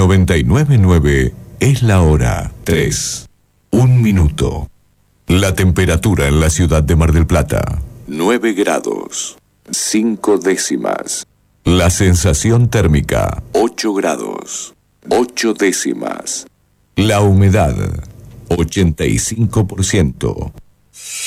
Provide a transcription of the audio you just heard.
99.9 es la hora 3. 1 minuto. La temperatura en la ciudad de Mar del Plata, 9 grados, 5 décimas. La sensación térmica, 8 grados, 8 décimas. La humedad, 85%.